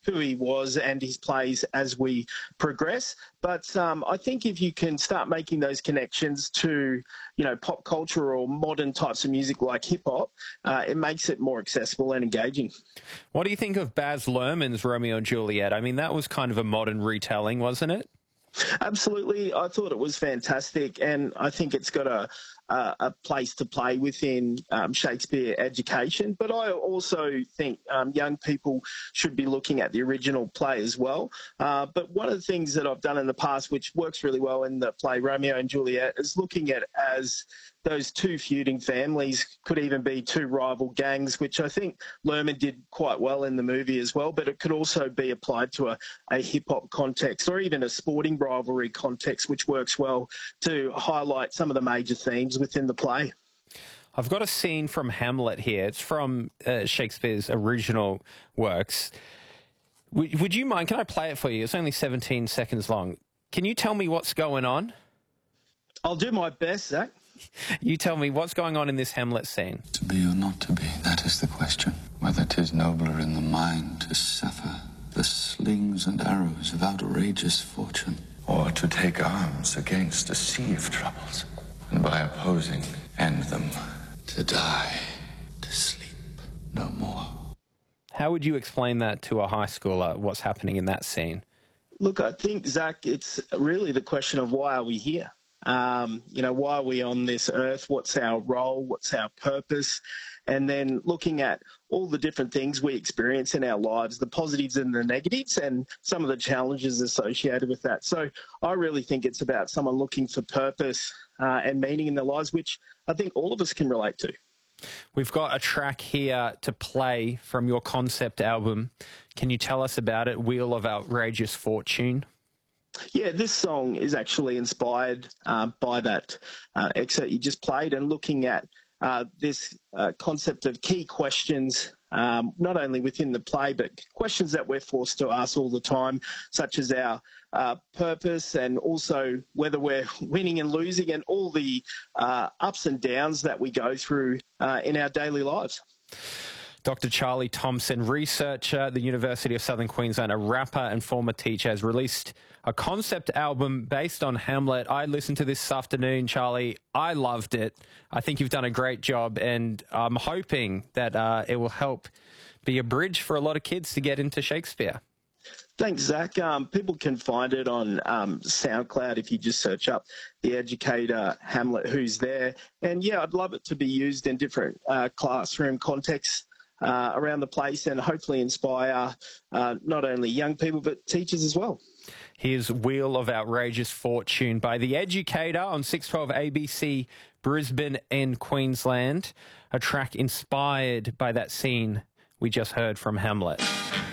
who he was and his plays as we progress. But I think if you can start making those connections to, pop culture or modern types of music like hip hop, it makes it more accessible and engaging. What do you think of Baz Luhrmann's Romeo and Juliet? I mean, that was kind of a modern retelling, wasn't it? Absolutely. I thought it was fantastic, and I think it's got a place to play within Shakespeare education. But I also think young people should be looking at the original play as well. But one of the things that I've done in the past, which works really well in the play Romeo and Juliet, is looking at it as those two feuding families, could even be two rival gangs, which I think Luhrmann did quite well in the movie as well, but it could also be applied to a hip-hop context or even a sporting rivalry context, which works well to highlight some of the major themes within the play. I've got a scene from Hamlet here. It's from Shakespeare's original works. Would you mind, can I play it for you? It's only 17 seconds long. Can you tell me what's going on? I'll do my best, Zach. You tell me what's going on in this Hamlet scene. To be or not to be, that is the question. Whether 'tis nobler in the mind to suffer the slings and arrows of outrageous fortune, or to take arms against a sea of troubles, and by opposing end them, to die, to sleep no more. How would you explain that to a high schooler, what's happening in that scene? Look, I think, Zach, it's really the question of why are we here? Why are we on this earth? What's our role? What's our purpose? And then looking at all the different things we experience in our lives, the positives and the negatives, and some of the challenges associated with that. So I really think it's about someone looking for purpose and meaning in their lives, which I think all of us can relate to. We've got a track here to play from your concept album. Can you tell us about it, Wheel of Outrageous Fortune? Yeah, this song is actually inspired by that excerpt you just played, and looking at this concept of key questions, not only within the play, but questions that we're forced to ask all the time, such as our purpose and also whether we're winning and losing and all the ups and downs that we go through in our daily lives. Dr. Charlie Thompson, researcher at the University of Southern Queensland, a rapper and former teacher, has released a concept album based on Hamlet. I listened to this afternoon, Charlie. I loved it. I think you've done a great job, and I'm hoping that it will help be a bridge for a lot of kids to get into Shakespeare. Thanks, Zach. People can find it on SoundCloud if you just search up The Educator Hamlet, Who's There. And, yeah, I'd love it to be used in different classroom contexts around the place and hopefully inspire not only young people but teachers as well. Here's Wheel of Outrageous Fortune by The Educator on 612 ABC, Brisbane and Queensland, a track inspired by that scene we just heard from Hamlet.